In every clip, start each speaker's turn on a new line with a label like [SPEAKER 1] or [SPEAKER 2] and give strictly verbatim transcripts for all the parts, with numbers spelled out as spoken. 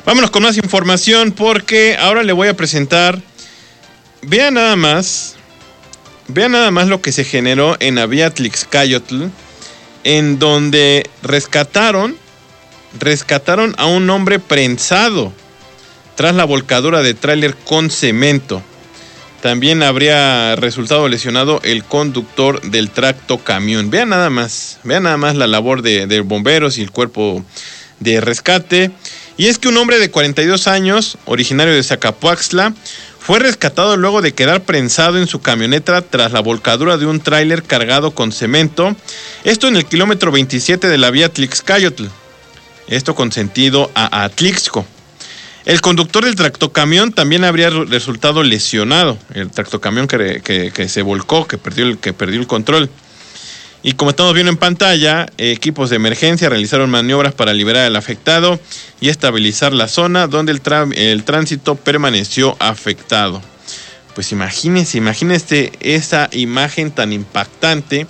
[SPEAKER 1] Vámonos con más información porque ahora le voy a presentar, vean nada más, vean nada más lo que se generó en Aviatlixcayotl, en donde rescataron, rescataron a un hombre prensado tras la volcadura de tráiler con cemento. También habría resultado lesionado el conductor del tractocamión. Vean nada más, vean nada más la labor de, de bomberos y el cuerpo de rescate. Y es que un hombre de cuarenta y dos años, originario de Zacapuaxtla, fue rescatado luego de quedar prensado en su camioneta tras la volcadura de un tráiler cargado con cemento. Esto en el kilómetro veintisiete de la vía Tlixcayotl. Esto con sentido a Atlixco. El conductor del tractocamión también habría resultado lesionado. El tractocamión que, que, que se volcó, que perdió, el, que perdió el control. Y como estamos viendo en pantalla, equipos de emergencia realizaron maniobras para liberar al afectado y estabilizar la zona donde el, tra- el tránsito permaneció afectado. Pues imagínense, imagínense esa imagen tan impactante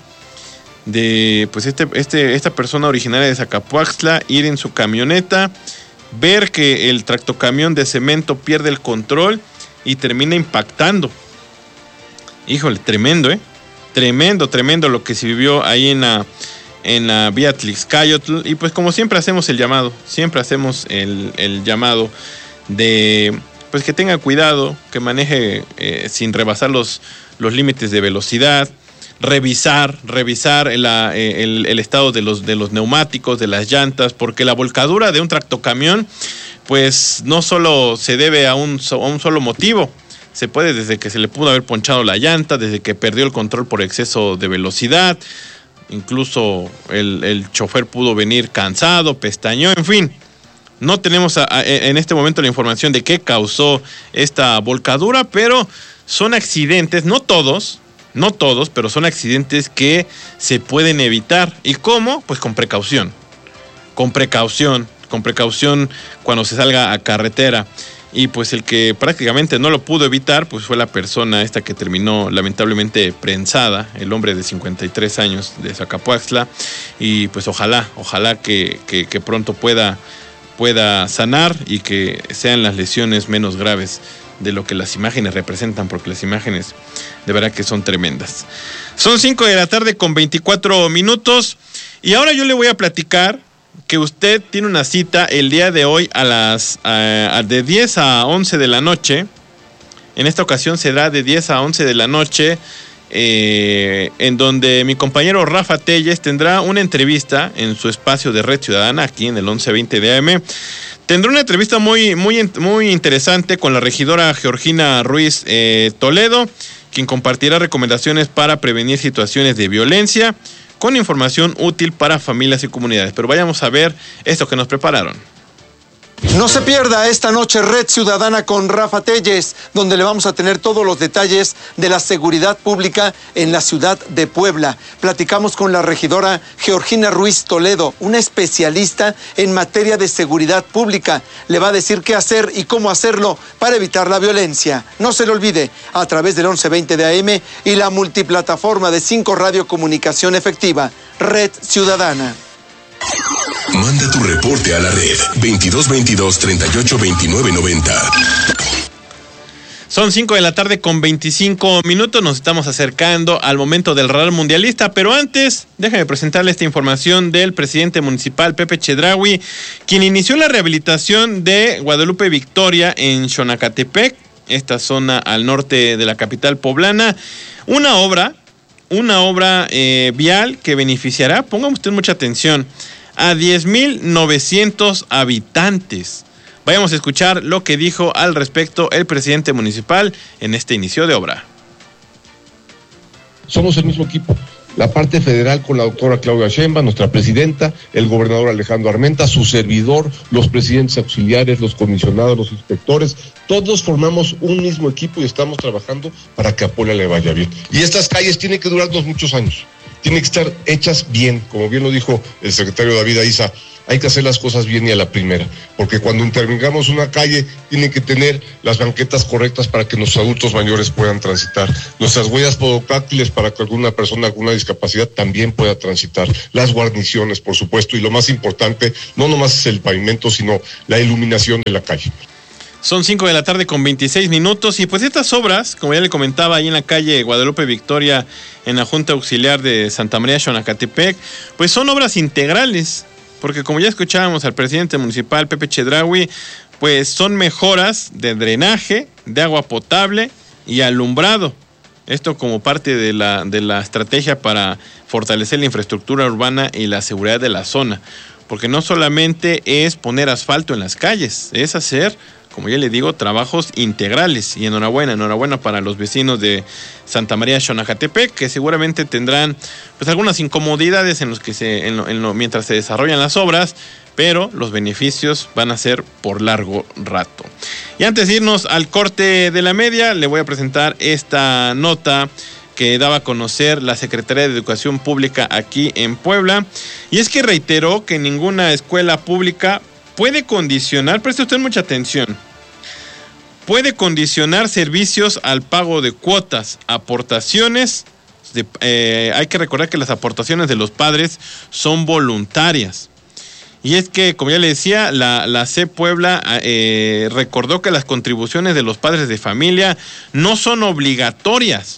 [SPEAKER 1] de pues este, este, esta persona originaria de Zacapuaxtla ir en su camioneta, ver que el tractocamión de cemento pierde el control y termina impactando. Híjole, tremendo, ¿eh? Tremendo, tremendo lo que se vivió ahí en la, en la vía Tlixcayotl. Y pues como siempre hacemos el llamado, siempre hacemos el, el llamado de pues que tenga cuidado, que maneje eh, sin rebasar los, los límites de velocidad, revisar, revisar el, el, el estado de los, de los neumáticos, de las llantas, porque la volcadura de un tractocamión pues no solo se debe a un, a un solo motivo. Se puede desde que se le pudo haber ponchado la llanta, desde que perdió el control por exceso de velocidad, incluso el, el chofer pudo venir cansado, pestañó, en fin. No tenemos a, a, en este momento la información de qué causó esta volcadura, pero son accidentes, no todos, no todos, pero son accidentes que se pueden evitar. ¿Y cómo? Pues con precaución, con precaución, con precaución cuando se salga a carretera. Y pues el que prácticamente no lo pudo evitar, pues fue la persona esta que terminó lamentablemente prensada, el hombre de cincuenta y tres años de Zacapuaxtla. Y pues ojalá, ojalá que, que, que pronto pueda, pueda sanar y que sean las lesiones menos graves de lo que las imágenes representan, porque las imágenes de verdad que son tremendas. Son cinco de la tarde con veinticuatro minutos y ahora yo le voy a platicar que usted tiene una cita el día de hoy a las uh, de diez a once de la noche. En esta ocasión será de diez a once de la noche, eh, en donde mi compañero Rafa Telles tendrá una entrevista en su espacio de Red Ciudadana, aquí en el once veinte de A M. Tendrá una entrevista muy, muy, muy interesante con la regidora Georgina Ruiz eh, Toledo, quien compartirá recomendaciones para prevenir situaciones de violencia, con información útil para familias y comunidades. Pero vayamos a ver esto que nos prepararon.
[SPEAKER 2] No se pierda esta noche Red Ciudadana con Rafa Telles, donde le vamos a tener todos los detalles de la seguridad pública en la ciudad de Puebla. Platicamos con la regidora Georgina Ruiz Toledo, una especialista en materia de seguridad pública. Le va a decir qué hacer y cómo hacerlo para evitar la violencia. No se lo olvide, a través del once veinte de A M y la multiplataforma de cinco Radio Comunicación Efectiva, Red Ciudadana.
[SPEAKER 3] Manda tu reporte a la red veintidós veintidós treinta y ocho veintinueve noventa.
[SPEAKER 1] Son cinco de la tarde con veinticinco minutos, nos estamos acercando al momento del radar mundialista, pero antes, déjame presentarle esta información del presidente municipal Pepe Chedraui, quien inició la rehabilitación de Guadalupe Victoria en Xonacatepec, esta zona al norte de la capital poblana, una obra, una obra eh, vial que beneficiará, ponga usted mucha atención, a diez mil novecientos habitantes. Vayamos a escuchar lo que dijo al respecto el presidente municipal en este inicio de obra.
[SPEAKER 4] Somos el mismo equipo. La parte federal con la doctora Claudia Sheinbaum, nuestra presidenta, el gobernador Alejandro Armenta, su servidor, los presidentes auxiliares, los comisionados, los inspectores, todos formamos un mismo equipo y estamos trabajando para que a Puebla le vaya bien. Y estas calles tienen que durarnos muchos años. tienen que estar hechas bien, como bien lo dijo el secretario David Aiza. Hay que hacer las cosas bien y a la primera, porque cuando intervengamos una calle, tienen que tener las banquetas correctas para que nuestros adultos mayores puedan transitar, nuestras huellas podotáctiles para que alguna persona con una discapacidad también pueda transitar, las guarniciones, por supuesto, y lo más importante, no nomás es el pavimento, sino la iluminación de la calle.
[SPEAKER 1] Son cinco de la tarde con veintiséis minutos y pues estas obras, como ya le comentaba, ahí en la calle Guadalupe Victoria, en la Junta Auxiliar de Santa María Xonacatepec, pues son obras integrales. Porque como ya escuchábamos al presidente municipal, Pepe Chedraui, pues son mejoras de drenaje, de agua potable y alumbrado. Esto como parte de la, de la estrategia para fortalecer la infraestructura urbana y la seguridad de la zona. Porque no solamente es poner asfalto en las calles, es hacer, como ya le digo, trabajos integrales. Y enhorabuena, enhorabuena para los vecinos de Santa María Xonacatepec, que seguramente tendrán pues algunas incomodidades en los que se, en lo, en lo, mientras se desarrollan las obras, pero los beneficios van a ser por largo rato. Y antes de irnos al corte de la media, le voy a presentar esta nota que daba a conocer la Secretaría de Educación Pública aquí en Puebla. Y es que reiteró que ninguna escuela pública puede condicionar, preste usted mucha atención, puede condicionar servicios al pago de cuotas, aportaciones. De, eh, hay que recordar que las aportaciones de los padres son voluntarias. Y es que, como ya le decía, la, la C Puebla eh, recordó que las contribuciones de los padres de familia no son obligatorias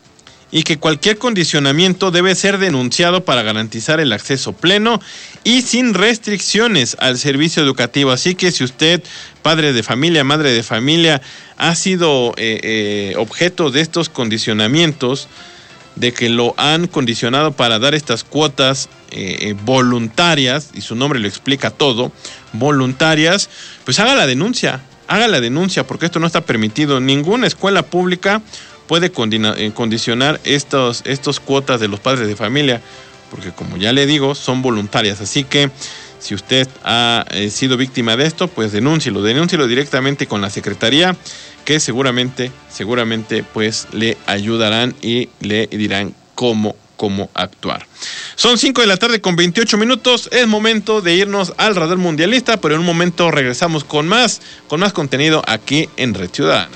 [SPEAKER 1] y que cualquier condicionamiento debe ser denunciado para garantizar el acceso pleno y sin restricciones al servicio educativo. Así que si usted, padre de familia, madre de familia, ha sido eh, eh, objeto de estos condicionamientos, de que lo han condicionado para dar estas cuotas eh, eh, voluntarias, y su nombre lo explica todo, voluntarias, pues haga la denuncia, haga la denuncia, porque esto no está permitido. Ninguna escuela pública puede condicionar estos, estos cuotas de los padres de familia, porque como ya le digo, son voluntarias. Así que si usted ha eh, sido víctima de esto, pues denúncielo, denúncielo directamente con la Secretaría, que seguramente, seguramente pues le ayudarán y le dirán cómo, cómo actuar. Son cinco de la tarde con veintiocho minutos, es momento de irnos al Radar Mundialista, pero en un momento regresamos con más, con más contenido aquí en Red Ciudadana.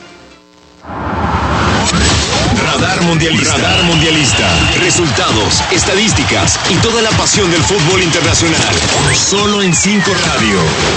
[SPEAKER 3] Radar Mundialista. Radar Mundialista. Resultados, estadísticas y toda la pasión del fútbol internacional. Solo en cinco Radio.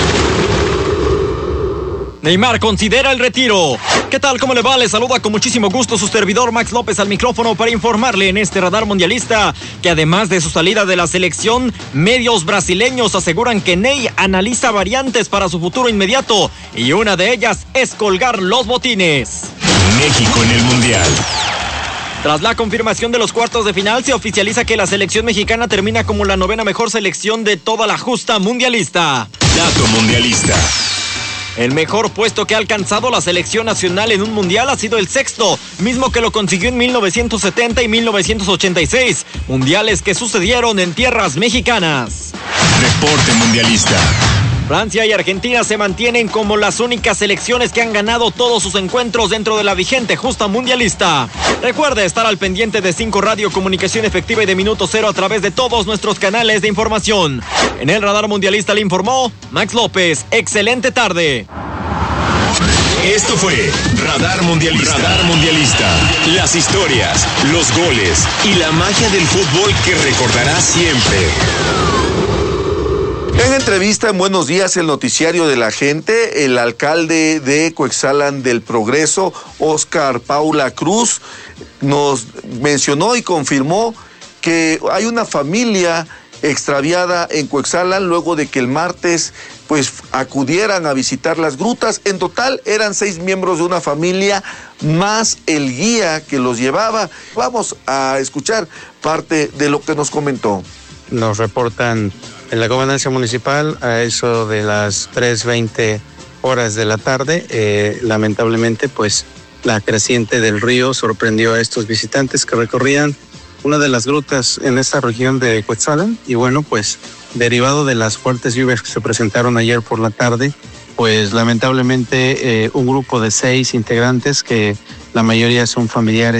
[SPEAKER 5] Neymar considera el retiro. ¿Qué tal? ¿Cómo le va? Le saluda con muchísimo gusto su servidor Max López al micrófono para informarle en este Radar Mundialista que además de su salida de la selección, medios brasileños aseguran que Ney analiza variantes para su futuro inmediato y una de ellas es colgar los botines.
[SPEAKER 3] México en el Mundial.
[SPEAKER 5] Tras la confirmación de los cuartos de final, se oficializa que la selección mexicana termina como la novena mejor selección de toda la justa mundialista.
[SPEAKER 3] Dato mundialista.
[SPEAKER 5] El mejor puesto que ha alcanzado la selección nacional en un mundial ha sido el sexto, mismo que lo consiguió en mil novecientos setenta y mil novecientos ochenta y seis, mundiales que sucedieron en tierras mexicanas.
[SPEAKER 3] Deporte mundialista.
[SPEAKER 5] Francia y Argentina se mantienen como las únicas selecciones que han ganado todos sus encuentros dentro de la vigente justa mundialista. Recuerde estar al pendiente de cinco Radio, comunicación efectiva y de minuto cero a través de todos nuestros canales de información. En el Radar Mundialista le informó Max López. Excelente tarde.
[SPEAKER 3] Esto fue Radar Mundialista. Radar Mundialista. Las historias, los goles y la magia del fútbol que recordarás siempre.
[SPEAKER 6] En entrevista en Buenos Días, el noticiario de la gente, el alcalde de Coetzalan del Progreso, Óscar Paula Cruz, nos mencionó y confirmó que hay una familia extraviada en Coetzalan luego de que el martes pues acudieran a visitar las grutas. En total eran seis miembros de una familia más el guía que los llevaba. Vamos a escuchar parte de lo que nos comentó.
[SPEAKER 7] Nos reportan en la gobernancia municipal a eso de las tres veinte horas de la tarde. Eh, lamentablemente, pues la creciente del río sorprendió a estos visitantes que recorrían una de las grutas en esta región de Coetzalan. Y bueno, pues derivado de las fuertes lluvias que se presentaron ayer por la tarde, pues lamentablemente eh, un grupo de seis integrantes, que la mayoría son familiares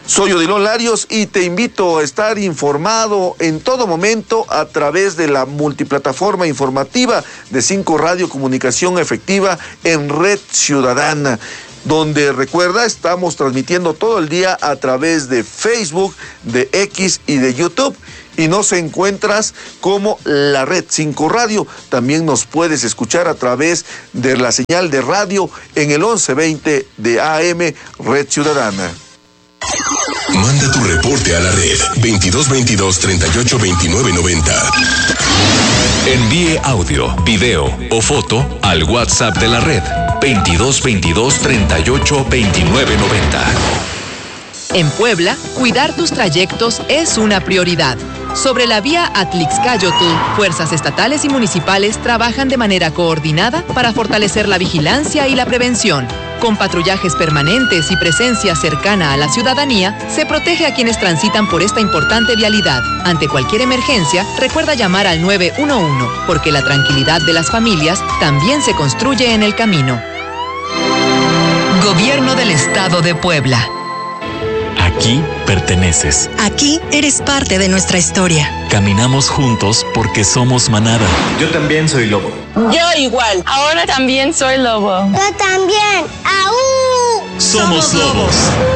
[SPEAKER 6] Soy Odilon Larios y te invito a estar informado en todo momento a través de la multiplataforma informativa de cinco Radio Comunicación Efectiva en Red Ciudadana, donde recuerda, estamos transmitiendo todo el día a través de Facebook, de X y de YouTube. Y nos encuentras como la Red cinco Radio. También nos puedes escuchar a través de la señal de radio en el once veinte de A M Red Ciudadana.
[SPEAKER 3] Manda tu reporte a la red veintidós veintidós treinta y ocho veintinueve noventa. Envíe audio, video o foto al WhatsApp de la red veintidós veintidós treinta y ocho veintinueve noventa.
[SPEAKER 8] En Puebla, cuidar tus trayectos es una prioridad. Sobre la vía Atlixcáyotl, fuerzas estatales y municipales trabajan de manera coordinada para fortalecer la vigilancia y la prevención. Con patrullajes permanentes y presencia cercana a la ciudadanía, se protege a quienes transitan por esta importante vialidad. Ante cualquier emergencia, recuerda llamar al nueve uno uno, porque la tranquilidad de las familias también se construye en el camino. Gobierno del Estado de Puebla.
[SPEAKER 9] Aquí perteneces.
[SPEAKER 10] Aquí eres parte de nuestra historia.
[SPEAKER 9] Caminamos juntos porque somos manada.
[SPEAKER 11] Yo también soy lobo.
[SPEAKER 12] Yo igual. Ahora también soy lobo.
[SPEAKER 13] Yo también. ¡Aú!
[SPEAKER 9] Somos lobos.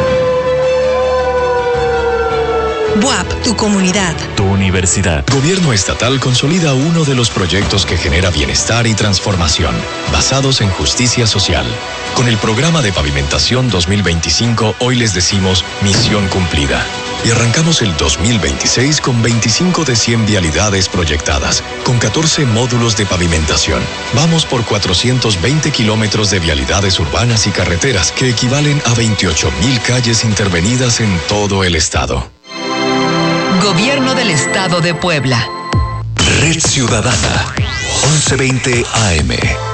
[SPEAKER 10] B U A P, tu comunidad.
[SPEAKER 9] Tu universidad.
[SPEAKER 14] Gobierno estatal consolida uno de los proyectos que genera bienestar y transformación, basados en justicia social. Con el programa de pavimentación dos mil veinticinco, hoy les decimos misión cumplida. Y arrancamos el dos mil veintiséis con veinticinco de cien vialidades proyectadas, con catorce módulos de pavimentación. Vamos por cuatrocientos veinte kilómetros de vialidades urbanas y carreteras, que equivalen a veintiocho mil calles intervenidas en todo el estado.
[SPEAKER 8] Gobierno del Estado de Puebla.
[SPEAKER 3] Red Ciudadana, once veinte A M.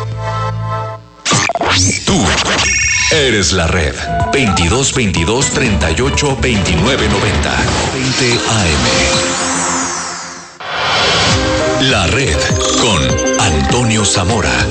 [SPEAKER 3] Tú eres la red. veintidós veintidós treinta y ocho veintinueve noventa. veinte A M. La red con Antonio Zamora.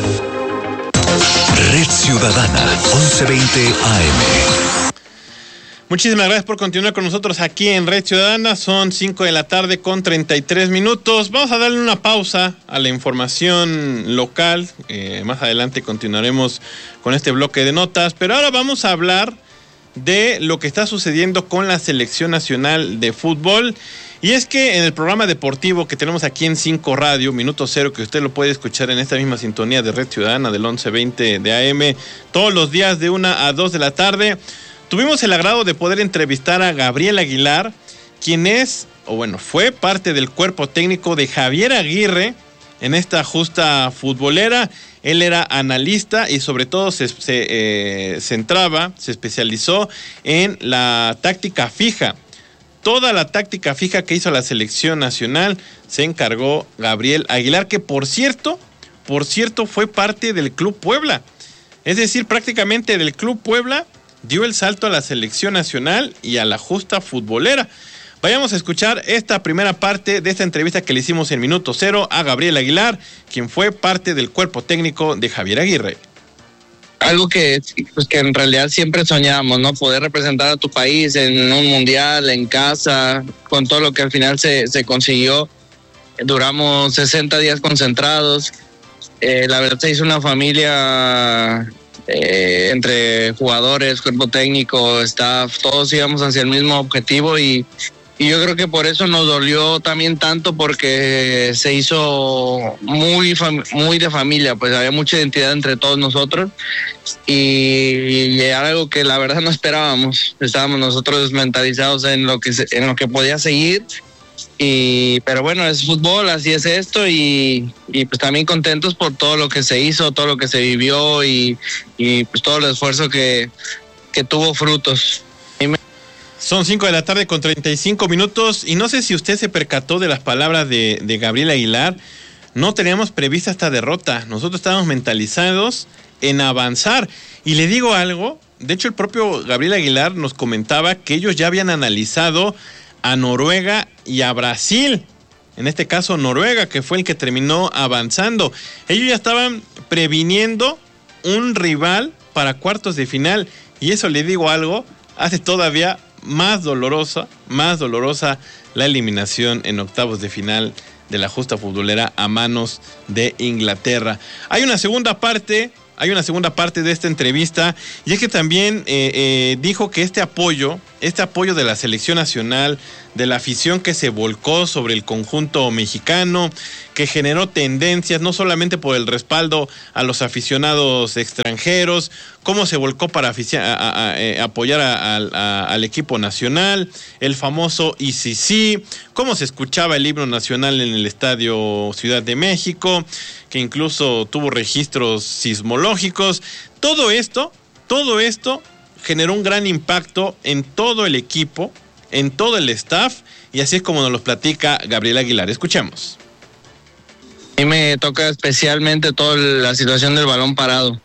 [SPEAKER 3] Red Ciudadana, once veinte A M.
[SPEAKER 1] Muchísimas gracias por continuar con nosotros aquí en Red Ciudadana. Son cinco de la tarde con treinta y tres minutos. Vamos a darle una pausa a la información local. Eh, más adelante continuaremos con este bloque de notas. Pero ahora vamos a hablar de lo que está sucediendo con la Selección Nacional de Fútbol. Y es que en el programa deportivo que tenemos aquí en cinco Radio, Minuto Cero, que usted lo puede escuchar en esta misma sintonía de Red Ciudadana del once veinte de A M, todos los días de una a dos de la tarde, tuvimos el agrado de poder entrevistar a Gabriel Aguilar, quien es, o bueno, fue parte del cuerpo técnico de Javier Aguirre en esta justa futbolera. Él era analista y sobre todo se, se eh, centraba, se especializó en la táctica fija. Toda la táctica fija que hizo la selección nacional se encargó Gabriel Aguilar, que por cierto, por cierto fue parte del Club Puebla. Es decir, prácticamente del Club Puebla dio el salto a la selección nacional y a la justa futbolera. Vayamos a escuchar esta primera parte de esta entrevista que le hicimos en Minuto Cero a Gabriel Aguilar, quien fue parte del cuerpo técnico de Javier Aguirre.
[SPEAKER 7] Algo que, pues que en realidad siempre soñamos, ¿no? Poder representar a tu país en un mundial, en casa, con todo lo que al final se, se consiguió. Duramos sesenta días concentrados. Eh, la verdad se hizo una familia eh, entre jugadores, cuerpo técnico, staff, todos íbamos hacia el mismo objetivo y, y yo creo que por eso nos dolió también tanto, porque se hizo muy, fam- muy de familia, pues había mucha identidad entre todos nosotros y, y era algo que la verdad no esperábamos. Estábamos nosotros mentalizados en lo que se, en lo que podía seguir. Y pero bueno, es fútbol, así es esto y, y pues también contentos por todo lo que se hizo, todo lo que se vivió y, y pues todo el esfuerzo que, que tuvo frutos. Me...
[SPEAKER 1] Son cinco de la tarde con treinta y cinco minutos y no sé si usted se percató de las palabras de, de Gabriel Aguilar. No teníamos prevista esta derrota, nosotros estábamos mentalizados en avanzar y le digo algo, de hecho el propio Gabriel Aguilar nos comentaba que ellos ya habían analizado a Noruega y a Brasil, en este caso Noruega, que fue el que terminó avanzando. Ellos ya estaban previniendo un rival para cuartos de final, y eso, le digo algo, hace todavía más dolorosa, más dolorosa la eliminación en octavos de final de la justa futbolera a manos de Inglaterra. Hay una segunda parte, hay una segunda parte de esta entrevista, y es que también eh, eh, dijo que este apoyo, este apoyo de la selección nacional, de la afición que se volcó sobre el conjunto mexicano, que generó tendencias, no solamente por el respaldo a los aficionados extranjeros, cómo se volcó para afici- a, a, a, eh, apoyar a, a, al equipo nacional, el famoso I C C, cómo se escuchaba el himno nacional en el Estadio Ciudad de México, que incluso tuvo registros sismológicos. Todo esto, todo esto generó un gran impacto en todo el equipo, en todo el staff, y así es como nos lo platica Gabriel Aguilar. Escuchemos.
[SPEAKER 11] A mí me toca especialmente toda la situación del balón parado.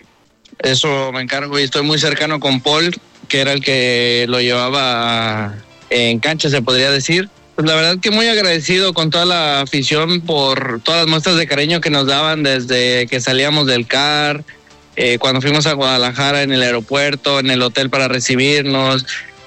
[SPEAKER 11] Eso me encargo y estoy muy cercano con Paul, que era el que lo llevaba en cancha, se podría decir. Pues la verdad que muy agradecido con toda la afición por todas las muestras de cariño que nos daban desde que salíamos del C A R, eh, cuando fuimos a Guadalajara en el aeropuerto, en el hotel para recibirnos,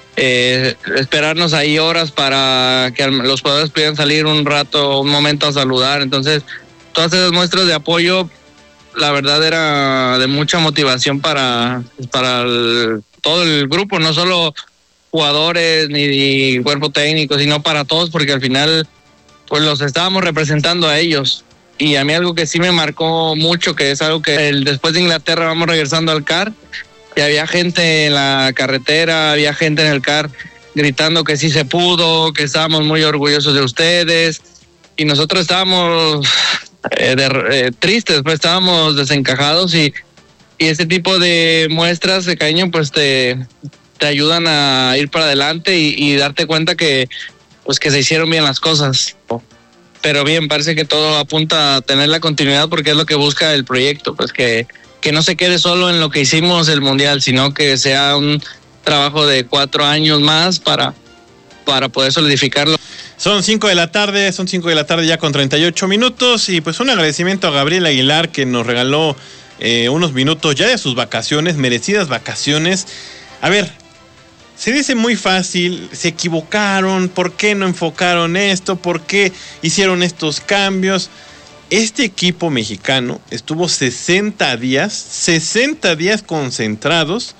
[SPEAKER 11] eh, esperarnos ahí horas para que los jugadores pudieran salir un rato, un momento a saludar. Entonces, todas esas muestras de apoyo, la verdad era de mucha motivación para, para el, todo el grupo, no solo jugadores ni, ni cuerpo técnico, sino para todos, porque al final pues los estábamos representando a ellos. Y a mí algo que sí me marcó mucho, que es algo que el, después de Inglaterra vamos regresando al C A R, y había gente en la carretera, había gente en el C A R gritando que sí se pudo, que estábamos muy orgullosos de ustedes, y nosotros estábamos eh, de, eh, tristes, pues estábamos desencajados, y, y ese tipo de muestras de cariño pues te, te ayudan a ir para adelante y, y darte cuenta que pues que se hicieron bien las cosas. Pero bien, parece que todo apunta a tener la continuidad, porque es lo que busca el proyecto, pues que, que no se quede solo en lo que hicimos el Mundial, sino que sea un trabajo de cuatro años más para, para poder solidificarlo.
[SPEAKER 1] Son cinco de la tarde, son cinco de la tarde ya con treinta y ocho minutos, y pues un agradecimiento a Gabriel Aguilar, que nos regaló eh, unos minutos ya de sus vacaciones, merecidas vacaciones. A ver, se dice muy fácil, se equivocaron, ¿por qué no enfocaron esto? ¿Por qué hicieron estos cambios? Este equipo mexicano estuvo sesenta días, sesenta días concentrados,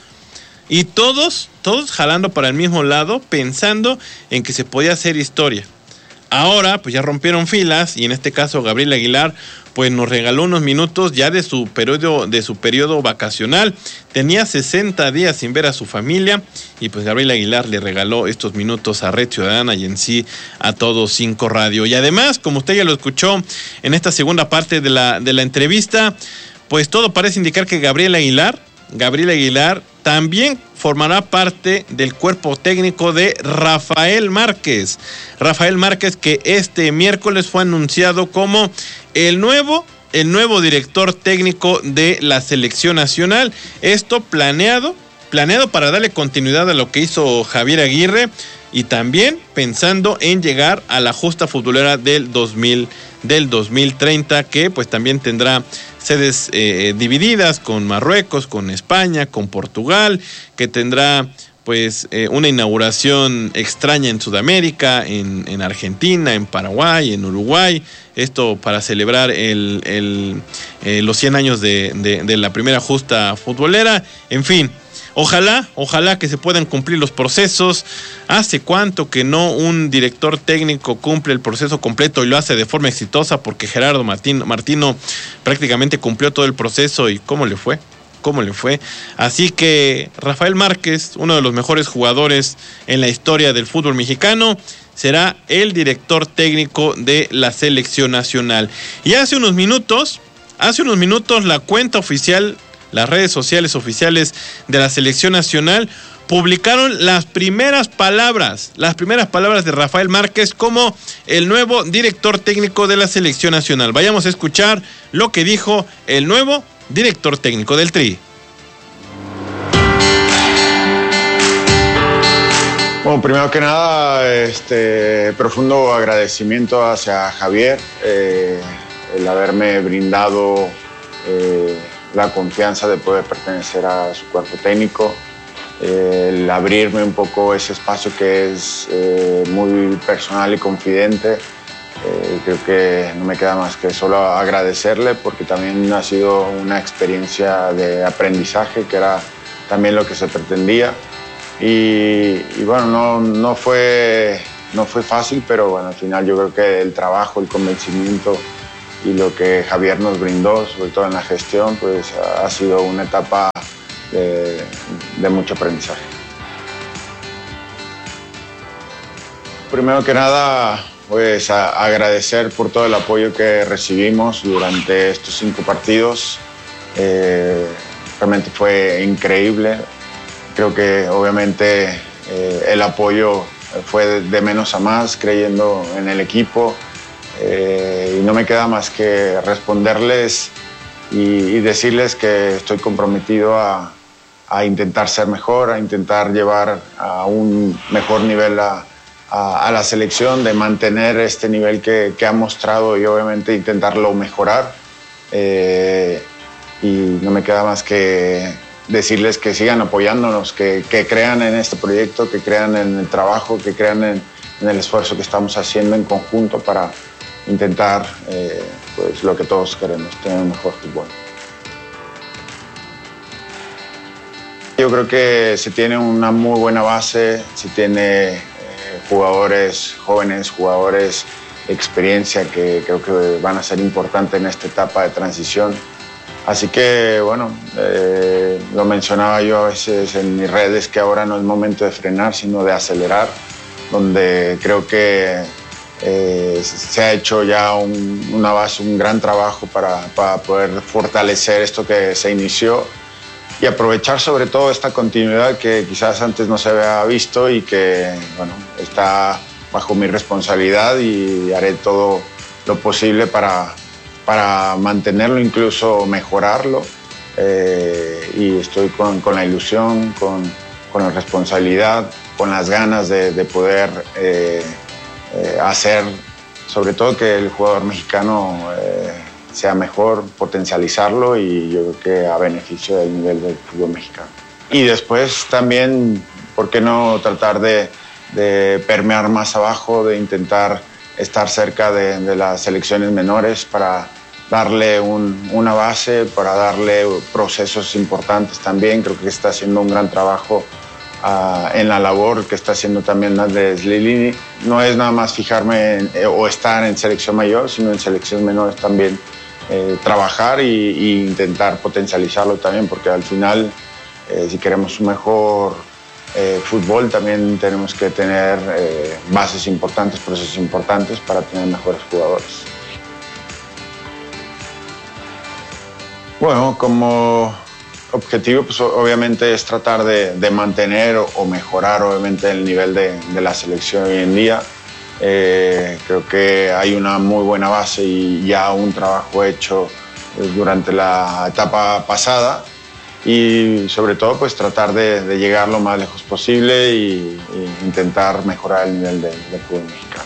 [SPEAKER 1] y todos, todos jalando para el mismo lado, pensando en que se podía hacer historia. Ahora, pues ya rompieron filas, y en este caso Gabriel Aguilar, pues nos regaló unos minutos ya de su periodo, de su periodo vacacional. Tenía sesenta días sin ver a su familia, y pues Gabriel Aguilar le regaló estos minutos a Red Ciudadana y en sí a todo Cinco Radio. Y además, como usted ya lo escuchó en esta segunda parte de la, de la entrevista, pues todo parece indicar que Gabriel Aguilar, Gabriel Aguilar también formará parte del cuerpo técnico de Rafael Márquez. Rafael Márquez, que este miércoles fue anunciado como el nuevo, el nuevo director técnico de la selección nacional. Esto planeado, planeado para darle continuidad a lo que hizo Javier Aguirre, y también pensando en llegar a la justa futbolera del dos mil, del dos mil treinta, que pues también tendrá sedes eh, divididas con Marruecos, con España, con Portugal, que tendrá pues eh, una inauguración extraña en Sudamérica, en, en Argentina, en Paraguay, en Uruguay. Esto para celebrar el, el, eh, los cien años de, de, de la primera justa futbolera. En fin, ojalá, ojalá que se puedan cumplir los procesos. ¿Hace cuánto que no un director técnico cumple el proceso completo y lo hace de forma exitosa? Porque Gerardo Martino, Martino prácticamente cumplió todo el proceso, y ¿cómo le fue? ¿Cómo le fue? Así que Rafael Márquez, uno de los mejores jugadores en la historia del fútbol mexicano, será el director técnico de la selección nacional. Y hace unos minutos, hace unos minutos la cuenta oficial, las redes sociales oficiales de la selección nacional publicaron las primeras palabras, las primeras palabras de Rafael Márquez como el nuevo director técnico de la selección nacional. Vayamos a escuchar lo que dijo el nuevo director técnico del Tri.
[SPEAKER 15] Bueno, primero que nada, este profundo agradecimiento hacia Javier, eh, el haberme brindado eh, la confianza de poder pertenecer a su cuerpo técnico. eh, el abrirme un poco ese espacio que es eh, muy personal y confidente. Eh, creo que no me queda más que solo agradecerle, porque también ha sido una experiencia de aprendizaje, que era también lo que se pretendía. Y, y bueno, no, no, fue, no fue fácil, pero bueno, al final yo creo que el trabajo, el convencimiento y lo que Javier nos brindó, sobre todo en la gestión, pues ha sido una etapa de, de mucho aprendizaje. Primero que nada, pues a agradecer por todo el apoyo que recibimos durante estos cinco partidos. Eh, realmente fue increíble. Creo que obviamente eh, el apoyo fue de, de menos a más, creyendo en el equipo. Eh, y no me queda más que responderles y, y decirles que estoy comprometido a, a intentar ser mejor, a intentar llevar a un mejor nivel a a la selección, de mantener este nivel que, que ha mostrado y obviamente intentarlo mejorar. Eh, y no me queda más que decirles que sigan apoyándonos, que, que crean en este proyecto, que crean en el trabajo, que crean en, en el esfuerzo que estamos haciendo en conjunto para intentar eh, pues, lo que todos queremos, tener un mejor fútbol. Yo creo que se tiene una muy buena base, se tiene jugadores jóvenes, jugadores de experiencia que creo que van a ser importantes en esta etapa de transición. Así que, bueno, eh, lo mencionaba yo a veces en mis redes, que ahora no es momento de frenar, sino de acelerar, donde creo que eh, se ha hecho ya un, una base, un gran trabajo para, para poder fortalecer esto que se inició y aprovechar sobre todo esta continuidad que quizás antes no se había visto y que, bueno, está bajo mi responsabilidad, y haré todo lo posible para, para mantenerlo, incluso mejorarlo. Eh, y estoy con, con la ilusión, con, con la responsabilidad, con las ganas de, de poder eh, eh, hacer, sobre todo que el jugador mexicano eh, sea mejor, potencializarlo, y yo creo que a beneficio del nivel del fútbol mexicano. Y después también, ¿por qué no tratar de, de permear más abajo, de intentar estar cerca de, de las selecciones menores para darle un, una base, para darle procesos importantes también? Creo que está haciendo un gran trabajo uh, en la labor que está haciendo también Andrés Lilini. No es nada más fijarme en, eh, o estar en selección mayor, sino en selecciones menores también. Eh, trabajar y, y intentar potencializarlo también, porque al final, eh, si queremos un mejor eh, fútbol, también tenemos que tener eh, bases importantes, procesos importantes para tener mejores jugadores. Bueno, como objetivo, pues obviamente es tratar de, de mantener o, o mejorar obviamente el nivel de, de la selección hoy en día. Eh, creo que hay una muy buena base y ya un trabajo hecho durante la etapa pasada, y sobre todo pues tratar de, de llegar lo más lejos posible y, y intentar mejorar el nivel del de fútbol mexicano.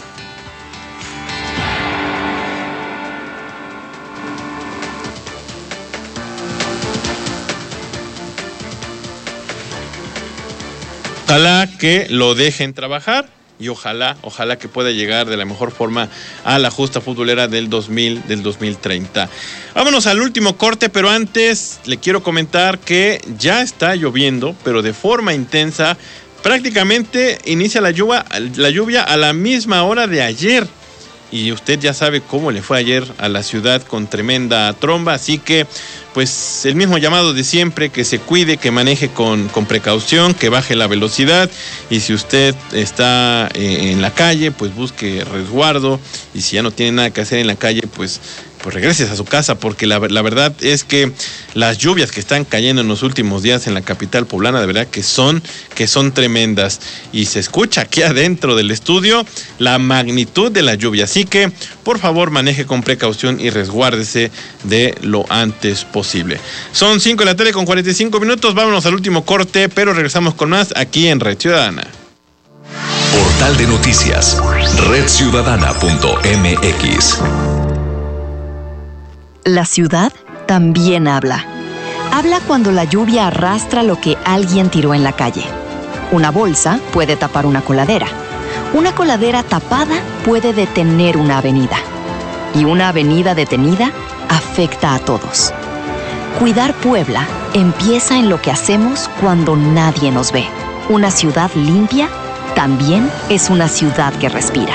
[SPEAKER 1] Ojalá que lo dejen trabajar. Y ojalá, ojalá que pueda llegar de la mejor forma a la justa futbolera del dos mil, del dos mil treinta. Vámonos al último corte, pero antes le quiero comentar que ya está lloviendo, pero de forma intensa. Prácticamente inicia la lluvia, la lluvia a la misma hora de ayer. Y usted ya sabe cómo le fue ayer a la ciudad, con tremenda tromba. Así que, pues, el mismo llamado de siempre: que se cuide, que maneje con, con precaución, que baje la velocidad. Y si usted está eh, en la calle, pues busque resguardo. Y si ya no tiene nada que hacer en la calle, pues, pues regreses a su casa, porque la, la verdad es que las lluvias que están cayendo en los últimos días en la capital poblana, de verdad que son, que son tremendas. Y se escucha aquí adentro del estudio la magnitud de la lluvia. Así que, por favor, maneje con precaución y resguárdese de lo antes posible. Son cinco de la tarde con cuarenta y cinco minutos. Vámonos al último corte, pero regresamos con más aquí en Red Ciudadana.
[SPEAKER 3] Portal de noticias, red ciudadana punto m x.
[SPEAKER 10] La ciudad también habla.
[SPEAKER 16] habla cuando la lluvia arrastra lo que alguien tiró en la calle. Una bolsa puede tapar una coladera. Una coladera tapada puede detener una avenida. Y una avenida detenida afecta a todos. Cuidar Puebla empieza en lo que hacemos cuando nadie nos ve. Una ciudad limpia también es una ciudad que respira.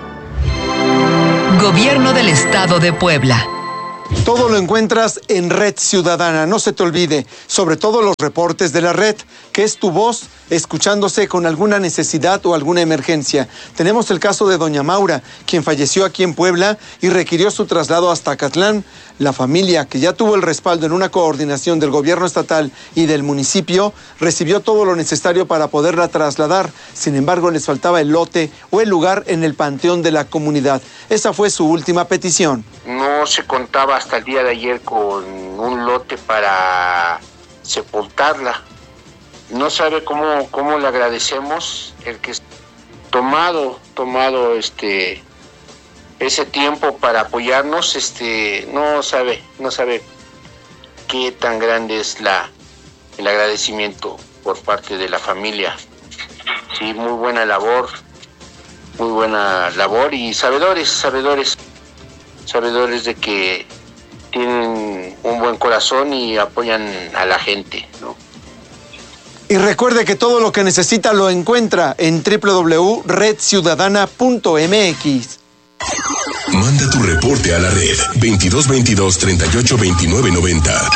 [SPEAKER 8] Gobierno del Estado de Puebla.
[SPEAKER 2] Todo lo encuentras en Red Ciudadana. No se te olvide, sobre todo los reportes de la red, que es tu voz escuchándose con alguna necesidad o alguna emergencia. Tenemos el caso de doña Maura, quien falleció aquí en Puebla y requirió su traslado hasta Acatlán. La familia, que ya tuvo el respaldo en una coordinación del gobierno estatal y del municipio, recibió todo lo necesario para poderla trasladar. Sin embargo, les faltaba el lote o el lugar en el panteón de la comunidad. Esa fue su última petición.
[SPEAKER 17] No se contaba hasta el día de ayer con un lote para sepultarla. No sabe cómo, cómo le agradecemos el que tomado, tomado este ese tiempo para apoyarnos, este, no sabe, no sabe qué tan grande es la el agradecimiento por parte de la familia. Sí, muy buena labor, muy buena labor y sabedores, sabedores, sabedores de que tienen un buen corazón y apoyan a la gente, ¿no?
[SPEAKER 2] Y recuerde que todo lo que necesita lo encuentra en doble u doble u doble u punto red ciudadana punto m x.
[SPEAKER 3] Manda tu reporte a la red veintidós veintidós treinta y ocho veintinueve noventa.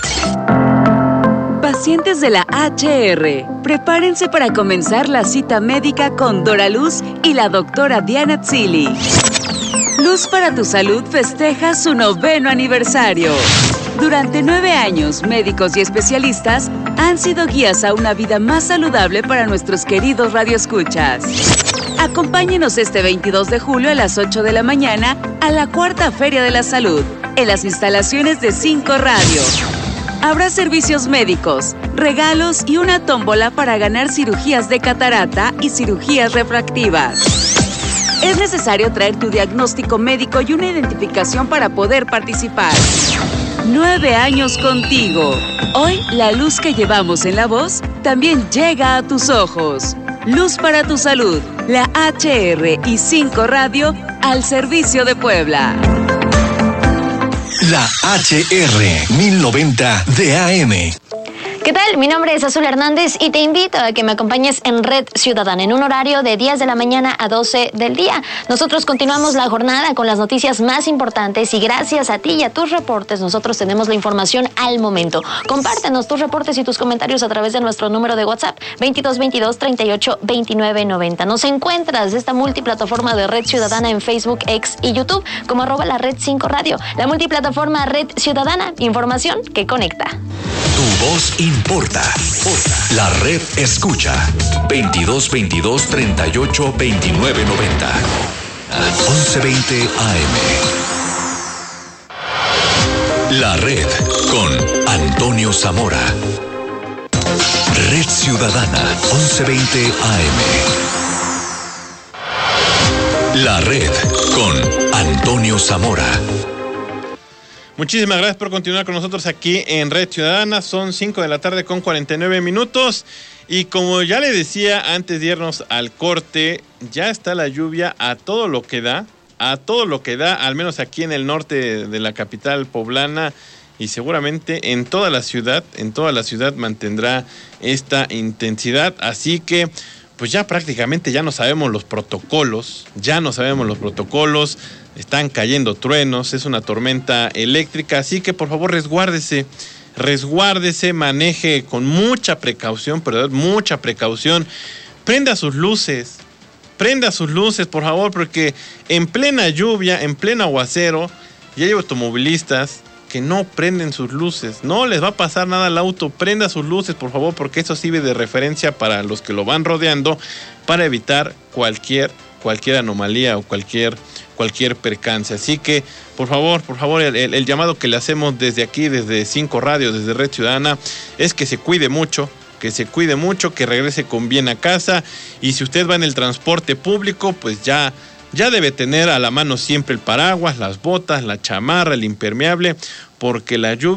[SPEAKER 18] Pacientes de la H R, prepárense para comenzar la cita médica con Dora Luz y la doctora Diana Tzili. Luz para tu Salud festeja su noveno aniversario. Durante nueve años, médicos y especialistas han sido guías a una vida más saludable para nuestros queridos radioescuchas. Acompáñenos este veintidós de julio a las ocho de la mañana a la Cuarta Feria de la Salud, en las instalaciones de Cinco Radio. Habrá servicios médicos, regalos y una tómbola para ganar cirugías de catarata y cirugías refractivas. Es necesario traer tu diagnóstico médico y una identificación para poder participar. Nueve años contigo. Hoy, la luz que llevamos en la voz también llega a tus ojos. Luz para tu Salud, la H R y Cinco Radio al servicio de Puebla.
[SPEAKER 3] La H R mil noventa de A M.
[SPEAKER 19] ¿Qué tal? Mi nombre es Azul Hernández y te invito a que me acompañes en Red Ciudadana en un horario de diez de la mañana a doce del día. Nosotros continuamos la jornada con las noticias más importantes y gracias a ti y a tus reportes nosotros tenemos la información al momento. Compártenos tus reportes y tus comentarios a través de nuestro número de WhatsApp veintidós veintidós treinta y ocho veintinueve noventa. Nos encuentras de esta multiplataforma de Red Ciudadana en Facebook, X y YouTube como arroba la Red cinco Radio. La multiplataforma Red Ciudadana, información que conecta.
[SPEAKER 3] Tu voz importa. La red escucha. veintidós veintidós treinta y ocho veintinueve noventa. once veinte A M. La red con Antonio Zamora. Red Ciudadana once veinte A M. La red con Antonio Zamora.
[SPEAKER 1] Muchísimas gracias por continuar con nosotros aquí en Red Ciudadana. Son cinco de la tarde con cuarenta y nueve minutos. Y como ya le decía antes de irnos al corte, ya está la lluvia a todo lo que da. A todo lo que da, al menos aquí en el norte de la capital poblana. Y seguramente en toda la ciudad, en toda la ciudad mantendrá esta intensidad. Así que pues ya prácticamente ya no sabemos los protocolos. Ya no sabemos los protocolos. Están cayendo truenos, es una tormenta eléctrica, así que por favor resguárdese, resguárdese, maneje con mucha precaución, perdón, mucha precaución, prenda sus luces, prenda sus luces por favor, porque en plena lluvia, en pleno aguacero, ya hay automovilistas que no prenden sus luces, no les va a pasar nada al auto, prenda sus luces por favor, porque eso sirve de referencia para los que lo van rodeando, para evitar cualquier, cualquier anomalía o cualquier... cualquier percance. Así que, por favor, por favor, el, el, el llamado que le hacemos desde aquí, desde Cinco Radio, desde Red Ciudadana, es que se cuide mucho, que se cuide mucho, que regrese con bien a casa. Y si usted va en el transporte público, pues ya, ya debe tener a la mano siempre el paraguas, las botas, la chamarra, el impermeable, porque la lluvia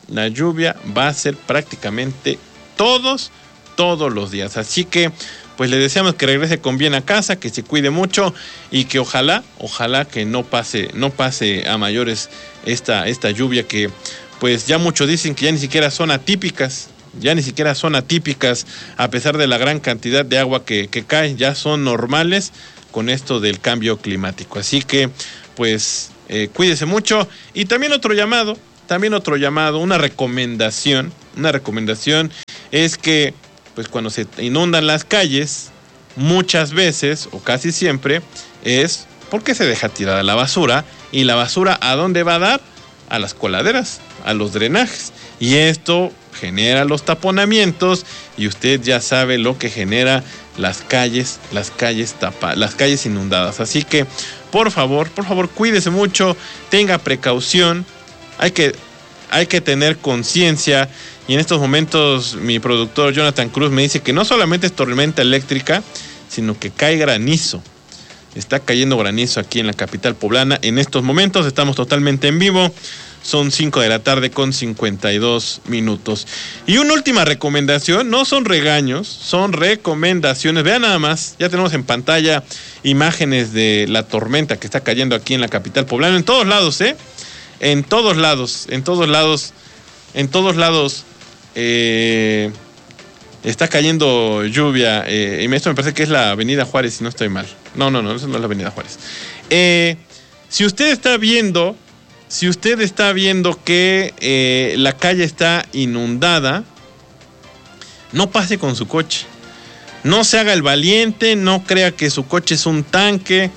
[SPEAKER 1] la lluvia va a ser prácticamente todos, todos los días. Así que pues le deseamos que regrese con bien a casa, que se cuide mucho y que ojalá, ojalá que no pase, no pase a mayores esta, esta lluvia que pues ya muchos dicen que ya ni siquiera son atípicas, ya ni siquiera son atípicas a pesar de la gran cantidad de agua que, que cae, ya son normales con esto del cambio climático. Así que pues eh, cuídese mucho. Y también otro llamado, también otro llamado, una recomendación, una recomendación es que pues cuando se inundan las calles, muchas veces o casi siempre es porque se deja tirada la basura. ¿Y la basura a dónde va a dar? A las coladeras, a los drenajes. Y esto genera los taponamientos y usted ya sabe lo que genera las calles, las calles tapa, las calles inundadas. Así que, por favor, por favor, cuídese mucho, tenga precaución. Hay que, hay que tener conciencia. Y en estos momentos mi productor Jonathan Cruz me dice que no solamente es tormenta eléctrica, sino que cae granizo. Está cayendo granizo aquí en la capital poblana. En estos momentos estamos totalmente en vivo. Son cinco de la tarde con cincuenta y dos minutos. Y una última recomendación, no son regaños, son recomendaciones. Vean nada más, ya tenemos en pantalla imágenes de la tormenta que está cayendo aquí en la capital poblana. En todos lados, ¿eh? En todos lados, en todos lados, en todos lados eh, está cayendo lluvia. Eh, y esto me parece que es la Avenida Juárez, si no estoy mal. No, no, no, eso no es la Avenida Juárez. Eh, si usted está viendo... Si usted está viendo que eh, la calle está inundada, no pase con su coche. No se haga el valiente, no crea que su coche es un tanque,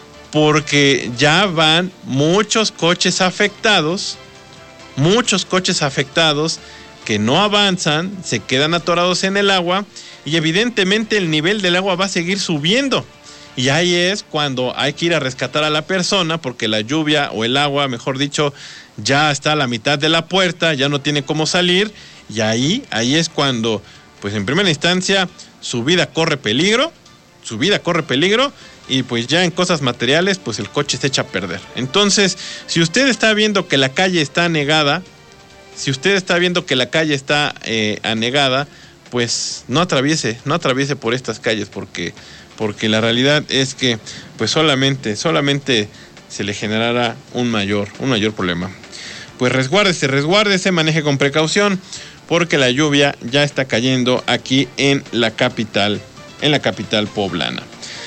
[SPEAKER 1] porque ya van muchos coches afectados, muchos coches afectados que no avanzan, se quedan atorados en el agua y evidentemente el nivel del agua va a seguir subiendo. Y ahí es cuando hay que ir a rescatar a la persona porque la lluvia o el agua, mejor dicho, ya está a la mitad de la puerta, ya no tiene cómo salir. Y ahí, ahí es cuando, pues en primera instancia, su vida corre peligro, su vida corre peligro y pues ya en cosas materiales, pues el coche se echa a perder. Entonces, si usted está viendo que la calle está anegada, si usted está viendo que la calle está eh, anegada, pues no atraviese, no atraviese por estas calles porque... porque la realidad es que pues solamente, solamente se le generará un mayor, un mayor problema. Pues resguárdese, resguárdese, maneje con precaución, porque la lluvia ya está cayendo aquí en la capital, en la capital poblana.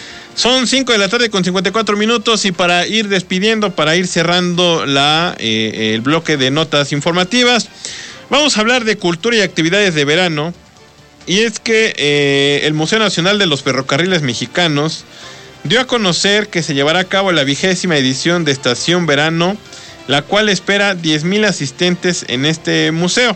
[SPEAKER 1] Son cinco de la tarde con cincuenta y cuatro minutos y para ir despidiendo, para ir cerrando la, eh, el bloque de notas informativas, vamos a hablar de cultura y actividades de verano. Y es que eh, el Museo Nacional de los Ferrocarriles Mexicanos dio a conocer que se llevará a cabo la vigésima edición de Estación Verano, la cual espera diez mil asistentes en este museo.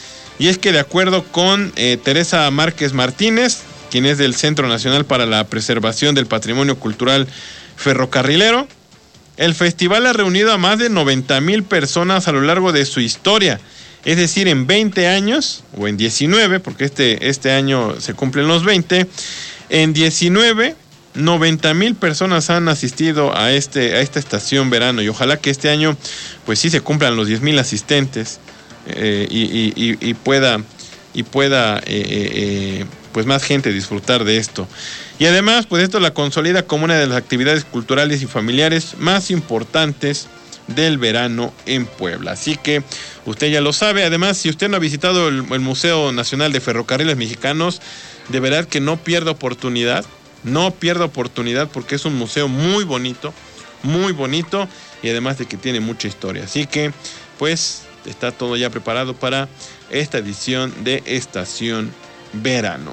[SPEAKER 1] Y es que de acuerdo con eh, Teresa Márquez Martínez, quien es del Centro Nacional para la Preservación del Patrimonio Cultural Ferrocarrilero, el festival ha reunido a más de noventa mil personas a lo largo de su historia. Es decir, en veinte años, o en diecinueve, porque este, este año se cumplen los veinte, en diecinueve, noventa mil personas han asistido a, este, a esta estación verano. Y ojalá que este año, pues sí se cumplan los diez mil asistentes eh, y, y, y, y pueda, y pueda eh, eh, pues más gente disfrutar de esto. Y además, pues esto la consolida como una de las actividades culturales y familiares más importantes del verano en Puebla. Así que usted ya lo sabe. Además, si usted no ha visitado el, el Museo Nacional de Ferrocarriles Mexicanos, de verdad que no pierda oportunidad, no pierda oportunidad porque es un museo muy bonito, muy bonito y además de que tiene mucha historia. Así que, pues, está todo ya preparado para esta edición de Estación Verano.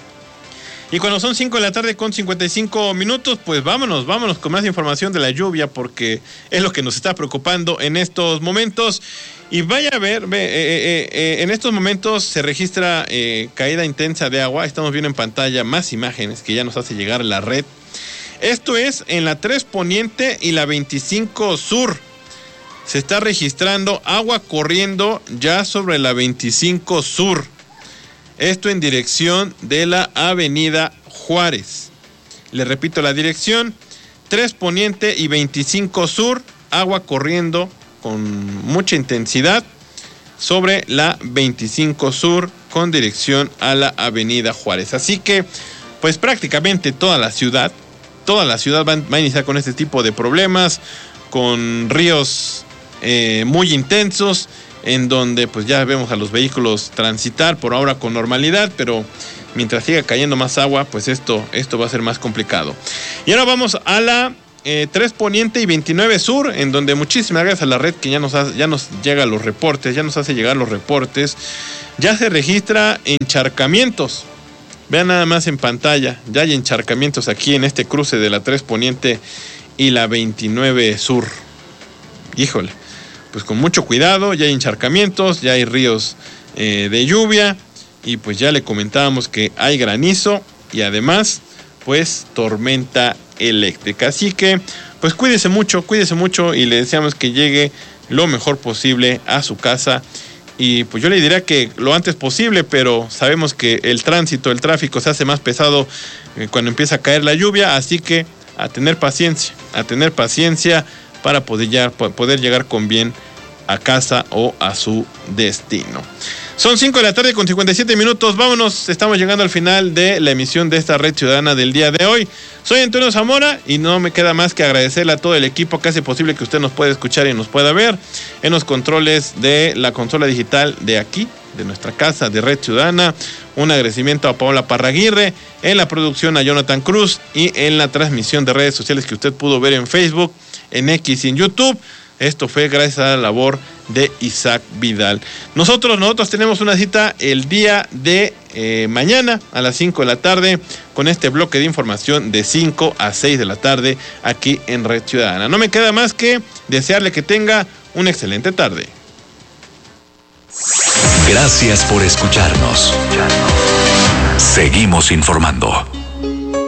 [SPEAKER 1] Y cuando son cinco de la tarde con cincuenta y cinco minutos, pues vámonos, vámonos con más información de la lluvia porque es lo que nos está preocupando en estos momentos. Y vaya a ver, ve, eh, eh, eh, en estos momentos se registra eh, caída intensa de agua. Estamos viendo en pantalla más imágenes que ya nos hace llegar la red. Esto es en la tres Poniente y la veinticinco Sur. Se está registrando agua corriendo ya sobre la veinticinco Sur. Esto en dirección de la Avenida Juárez. Le repito la dirección, tres Poniente y veinticinco Sur, agua corriendo con mucha intensidad sobre la veinticinco Sur con dirección a la Avenida Juárez. Así que, pues prácticamente toda la ciudad, toda la ciudad va, va a iniciar con este tipo de problemas, con ríos eh, muy intensos, en donde pues ya vemos a los vehículos transitar por ahora con normalidad, pero mientras siga cayendo más agua, pues esto, esto va a ser más complicado. Y ahora vamos a la eh, tres Poniente y veintinueve Sur, en donde muchísimas gracias a la red que ya nos, hace, ya nos llega los reportes, ya nos hace llegar los reportes, ya se registra encharcamientos. Vean nada más en pantalla, ya hay encharcamientos aquí en este cruce de la tres Poniente y la veintinueve Sur. Híjole, pues con mucho cuidado, ya hay encharcamientos, ya hay ríos eh, de lluvia, y pues ya le comentábamos que hay granizo y además pues tormenta eléctrica. Así que pues cuídese mucho, cuídese mucho y le deseamos que llegue lo mejor posible a su casa. Y pues yo le diría que lo antes posible, pero sabemos que el tránsito, el tráfico se hace más pesado eh, cuando empieza a caer la lluvia, así que a tener paciencia, a tener paciencia para poder, ya, poder llegar con bien a casa o a su destino. Son cinco de la tarde con cincuenta y siete minutos, vámonos, estamos llegando al final de la emisión de esta Red Ciudadana del día de hoy. Soy Antonio Zamora y no me queda más que agradecerle a todo el equipo que hace posible que usted nos pueda escuchar y nos pueda ver en los controles de la consola digital de aquí, de nuestra casa de Red Ciudadana. Un agradecimiento a Paola Parraguirre, en la producción a Jonathan Cruz y en la transmisión de redes sociales que usted pudo ver en Facebook, en X y en YouTube. Esto fue gracias a la labor de Isaac Vidal. Nosotros, nosotros tenemos una cita el día de eh, mañana a las cinco de la tarde con este bloque de información de cinco a seis de la tarde aquí en Red Ciudadana. No me queda más que desearle que tenga una excelente tarde.
[SPEAKER 3] Gracias por escucharnos. Seguimos informando.